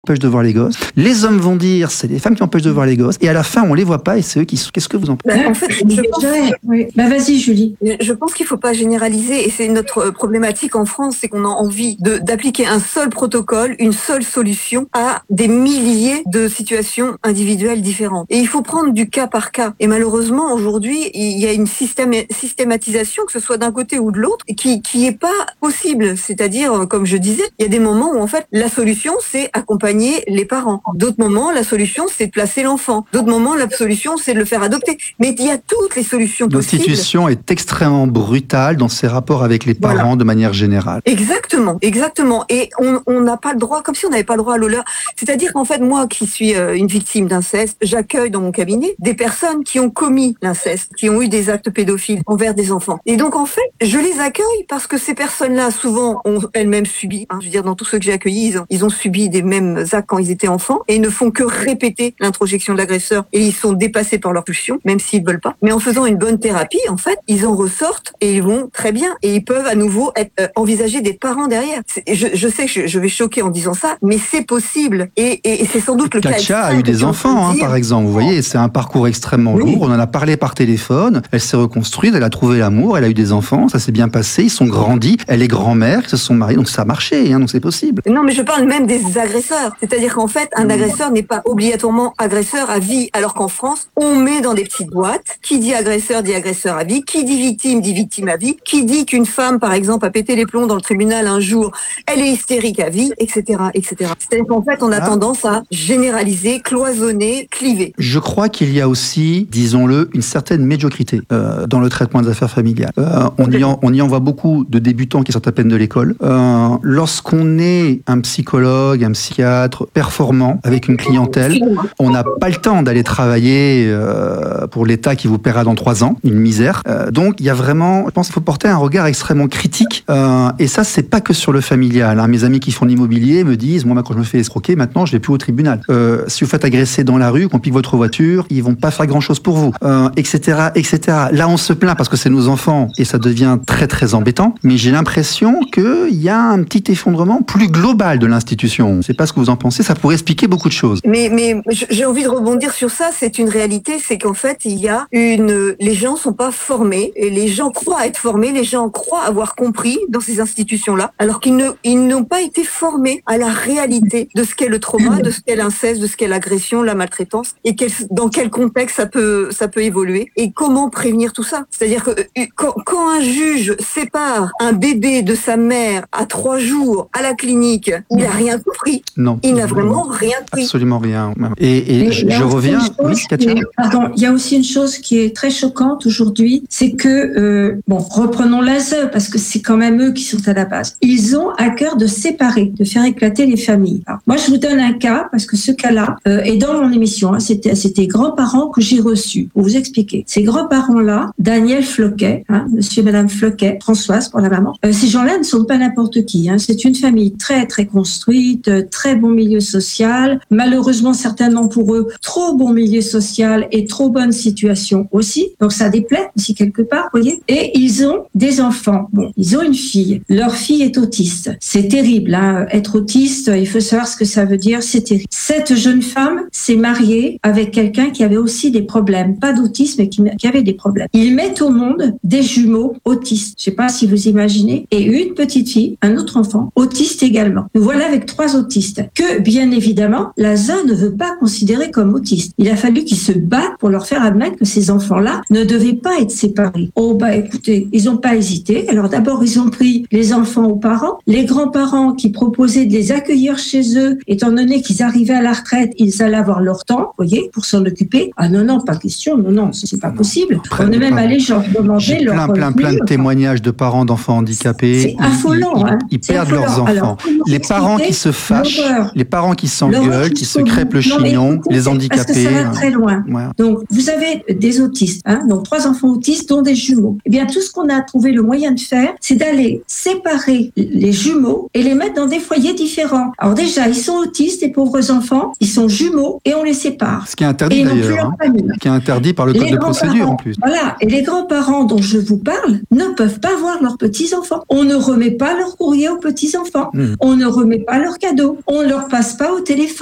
empêchent de voir les gosses. Les hommes vont dire c'est les femmes qui empêchent de voir les gosses. Et à la fin, on les voit pas et c'est eux qui sont. Qu'est-ce que vous en pensez? En fait, oui. Vas-y, Julie. Je pense qu'il faut pas généraliser et c'est notre problématique en France, c'est qu'on a envie d'appliquer un seul protocole, une seule solution à des milliers de situations individuelles différentes. Et il faut prendre du cas par cas. Et malheureusement, aujourd'hui, il y a une systématisation, que ce soit d'un côté ou de l'autre, qui est pas possible. C'est-à-dire, comme je disais, il y a des moments où en fait la solution c'est accompagner les parents. D'autres moments, la solution c'est de placer l'enfant. D'autres moments, la solution c'est de le faire adopter. Mais il y a toutes les solutions possibles. L'institution est extrêmement brutale dans ses rapports avec les parents de manière générale. Exactement. Et on n'a pas le droit, comme si on n'avait pas le droit à l'honneur. C'est-à-dire qu'en fait, moi qui suis une victime d'inceste, j'accueille dans mon cabinet des personnes qui ont commis l'inceste, qui ont eu des actes pédophiles envers des enfants. Et donc en fait, je les accueille parce que ces personnes-là, souvent, ont elles-mêmes subi. Je veux dire, dans tous ceux que j'ai accueillis, ils ont subi des mêmes actes quand ils étaient enfants et ils ne font que répéter l'introjection de l'agresseur et ils sont dépassés par leur pulsion, même s'ils veulent pas. Mais en faisant une bonne thérapie, en fait, ils en ressortent et ils vont très bien et ils peuvent à nouveau envisager des parents derrière. Je sais que je vais choquer en disant ça, mais c'est possible et c'est sans doute le cas. Katja a eu des enfants, par exemple. Vous voyez, c'est un parcours extrêmement lourd. On en a parlé par téléphone. Elle s'est reconstruite, elle a trouvé l'amour, elle a eu des enfants, ça s'est bien passé, ils sont grandis. Elle est grand-mère, ils se sont mariés, donc ça a marché, donc c'est possible. Non, mais je parle même des agresseurs. C'est-à-dire qu'en fait, un agresseur n'est pas obligatoirement agresseur à vie, alors qu'en France, on met dans des petites boîtes. Qui dit agresseur à vie. Qui dit victime à vie. Qui dit qu'une femme, par exemple, a pété les plombs dans le tribunal un jour, elle est hystérique à vie, etc., etc. C'est-à-dire qu'en fait, on a tendance à généraliser, cloisonner, cliver. Je crois qu'il y a aussi, disons-le, une certaine médiocrité dans le traitement des affaires familiales. On y envoie beaucoup de débutants qui sortent à peine de l'école. Lorsqu'on est un psychologue, un psychiatre performant avec une clientèle, on n'a pas le temps d'aller travailler pour l'État qui vous paiera dans 3 ans, une misère. Donc il y a vraiment, je pense qu'il faut porter un regard extrêmement critique. Et ça, c'est pas que sur le familial. Mes amis qui font de l'immobilier me disent, moi quand je me fais escroquer, maintenant je vais plus au tribunal. Si vous faites agresser dans la rue, qu'on pique votre voiture, ils vont pas faire grand-chose pour vous, etc., etc. Là, on se plaint parce que c'est nos enfants et ça devient très très embêtant. Mais j'ai l'impression qu'il y a un petit effondrement plus global de l'institution. Je sais pas ce que vous en pensez. Ça pourrait expliquer beaucoup de choses. Mais j'ai envie de rebondir sur ça. C'est une réalité, c'est qu'en fait il y a les gens sont pas formés et les gens croient être formés, les gens croient avoir compris dans ces institutions-là, alors qu'ils n'ont pas été formés à la réalité de ce qu'est le trauma, de ce qu'est l'inceste, de ce qu'est l'agression, la maltraitance et dans quel contexte ça peut évoluer et comment prévenir tout ça. C'est-à-dire que quand un juge sépare un bébé de sa mère à 3 jours à la clinique, il n'a rien compris. Non. Il n'a vraiment rien compris. Absolument rien. Et je reviens. Oui, Katja. Pardon, il y a aussi une chose qui est très choquante aujourd'hui, c'est que, reprenons l'ASE, parce que c'est quand même eux qui sont à la base. Ils ont à cœur de séparer, de faire éclater les familles. Alors, moi, je vous donne un cas, parce que ce cas-là est dans mon émission. C'était grands-parents que j'ai reçus. Pour vous expliquer. Ces grands-parents-là, Daniel Floquet, monsieur et madame Floquet, Françoise pour la maman, ces gens-là ne sont pas n'importe qui. C'est une famille très, très construite, très bon milieu social. Malheureusement, certainement pour eux, trop bon milieu social et trop bonne situation aussi. Donc, ça déplaît aussi quelque part, vous voyez. Et ils ont des enfants. Bon, ils ont une fille. Leur fille est autiste. C'est terrible, être autiste, il faut savoir ce que ça veut dire, c'est terrible. Cette jeune femme s'est mariée avec quelqu'un qui avait aussi des problèmes. Pas d'autisme, mais qui avait des problèmes. Ils mettent au monde des jumeaux autistes. Je sais pas si vous imaginez. Et une petite fille, un autre enfant, autiste également. Nous voilà avec 3 autistes. Que, bien évidemment, l'ASE ne veut pas considérer comme autistes. Il a fallu qu'ils se battent pour leur faire admettre que ces enfants-là ne devaient pas être séparés. Écoutez, ils n'ont pas hésité. Alors d'abord, ils ont pris les enfants aux parents. Les grands-parents qui proposaient de les accueillir chez eux, étant donné qu'ils arrivaient à la retraite, ils allaient avoir leur temps, vous voyez, pour s'en occuper. Ah non, pas question. Non, c'est pas possible. On est même allé demander leur plein de témoignages de parents d'enfants handicapés. C'est affolant. Ils perdent leurs enfants. Alors, les parents qui se fâchent, les parents qui s'engueulent, qui se crêpent le chignon, les handicapés. Parce que ça va très loin. Ouais. Donc, vous avez des autistes, donc 3 enfants autistes, dont des jumeaux. Eh bien, tout ce qu'on a trouvé le moyen de faire, c'est d'aller séparer les jumeaux et les mettre dans des foyers différents. Alors déjà, ils sont autistes, les pauvres enfants, ils sont jumeaux et on les sépare. Ce qui est interdit d'ailleurs, ce qui est interdit par le code de procédure en plus. Voilà, et les grands-parents dont je vous parle ne peuvent pas voir leurs petits-enfants. On ne remet pas leur courrier aux petits-enfants. On ne remet pas leurs cadeaux. On leur passe pas au téléphone.